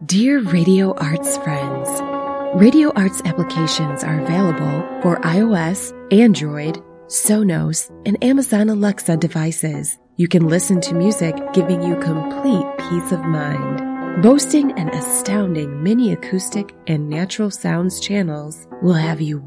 Dear Radio Arts friends, Radio Arts applications are available for iOS, Android, Sonos, and Amazon Alexa devices. You can listen to music giving you complete peace of mind. Boasting an astounding mini acoustic and natural sounds channels will have you